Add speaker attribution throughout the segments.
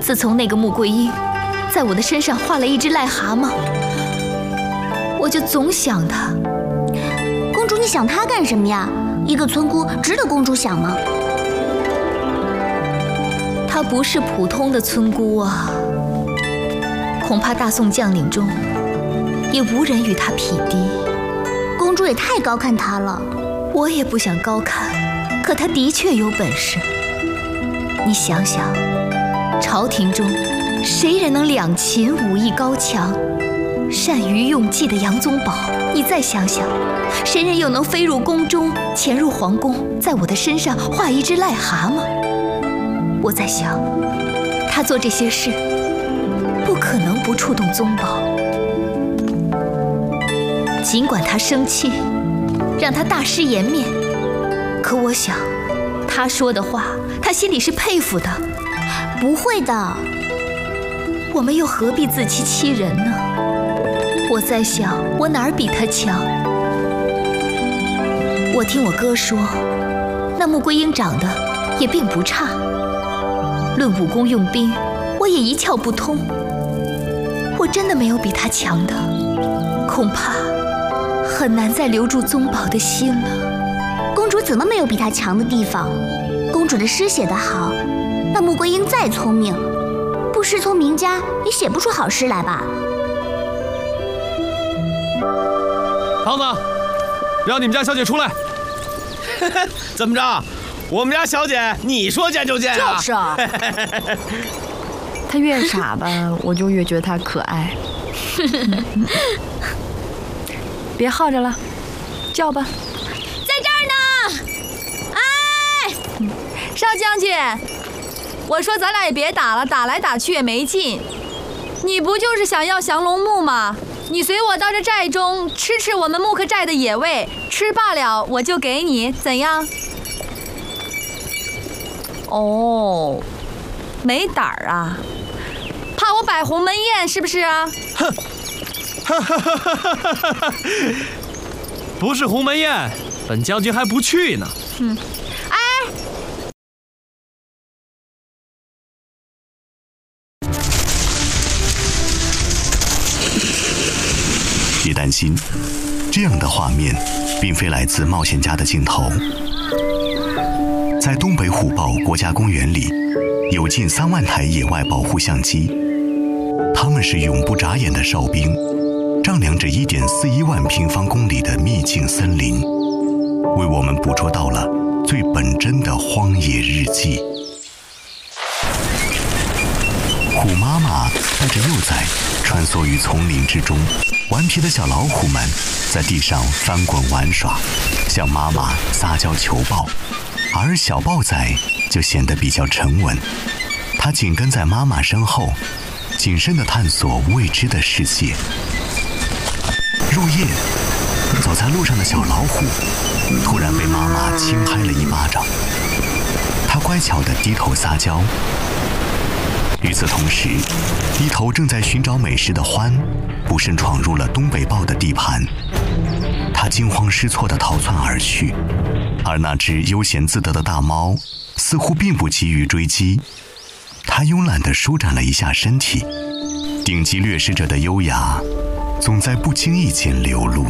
Speaker 1: 自从那个穆桂英在我的身上画了一只癞蛤蟆，我就总想他。
Speaker 2: 公主，你想他干什么呀？一个村姑值得公主想吗？
Speaker 1: 她不是普通的村姑啊，恐怕大宋将领中也无人与她匹敌。
Speaker 2: 公主也太高看她了。
Speaker 1: 我也不想高看，可她的确有本事。你想想，朝廷中谁人能两擒武艺高强、善于用计的杨宗保？你再想想，谁人又能飞入宫中、潜入皇宫，在我的身上画一只癞蛤蟆？我在想，他做这些事，不可能不触动宗保。尽管他生气，让他大失颜面，可我想，他说的话，他心里是佩服的。
Speaker 2: 不会的，
Speaker 1: 我们又何必自欺欺人呢？我在想，我哪儿比他强？我听我哥说，那穆桂英长得也并不差。论武功用兵，我也一窍不通。我真的没有比他强的，恐怕很难再留住宗保的心了。
Speaker 2: 公主怎么没有比他强的地方？公主的诗写得好，那穆桂英再聪明，不师从名家也写不出好诗来吧？
Speaker 3: 胖子，让你们家小姐出来。
Speaker 4: 怎么着？我们家小姐你说见就见啊？
Speaker 5: 就是啊。他越傻吧，我就越觉得他可爱。别耗着了，叫吧。
Speaker 1: 在这儿呢。哎，
Speaker 5: 少将军，我说咱俩也别打了，打来打去也没劲。你不就是想要降龙木吗？你随我到这寨中吃吃我们木克寨的野味，吃罢了我就给你，怎样？哦，没胆儿啊，怕我摆鸿门宴是不是啊？
Speaker 3: 哼，不是鸿门宴，本将军还不去呢。
Speaker 5: 哎，
Speaker 6: 别担心，这样的画面并非来自冒险家的镜头。在东北虎豹国家公园里，有近3万台野外保护相机，他们是永不眨眼的哨兵，丈量着1.41万平方公里的秘境森林，为我们捕捉到了最本真的荒野日记。虎妈妈带着幼崽穿梭于丛林之中，顽皮的小老虎们在地上翻滚玩耍，向妈妈撒娇求抱。而小豹仔就显得比较沉稳，它紧跟在妈妈身后，谨慎地探索未知的世界。入夜，走在路上的小老虎突然被妈妈轻拍了一巴掌，它乖巧地低头撒娇。与此同时，一头正在寻找美食的獾不慎闯入了东北豹的地盘，它惊慌失措地逃窜而去。而那只悠闲自得的大猫似乎并不急于追击，它慵懒地舒展了一下身体，顶级掠食者的优雅总在不经意间流露。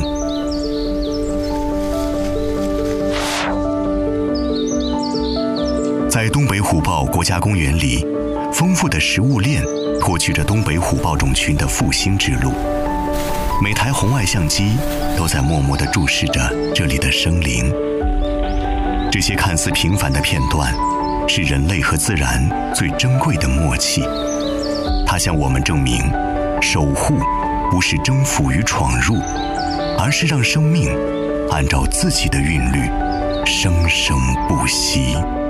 Speaker 6: 在东北虎豹国家公园里，丰富的食物链托举着东北虎豹种群的复兴之路，每台红外相机都在默默地注视着这里的生灵。这些看似平凡的片段，是人类和自然最珍贵的默契。它向我们证明，守护不是征服与闯入，而是让生命按照自己的韵律生生不息。